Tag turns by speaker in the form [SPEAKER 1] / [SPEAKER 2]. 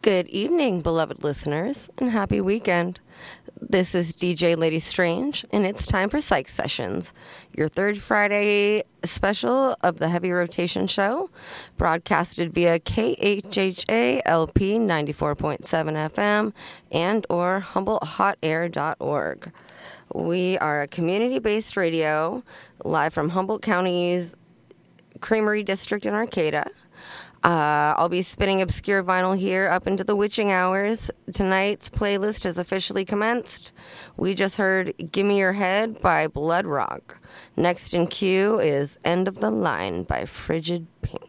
[SPEAKER 1] Good evening, beloved listeners, and happy weekend. This is DJ Lady Strange, and it's time for Psych Sessions, your third Friday special of the Heavy Rotation Show, broadcasted via KHHA LP 94.7 FM and or HumboldtHotAir.org. We are a community-based radio live from Humboldt County's Creamery District in Arcata. I'll be spinning obscure vinyl here up into the witching hours. Tonight's playlist has officially commenced. We just heard Gimme Your Head by Blood Rock. Next in queue is End of the Line by Frigid Pink.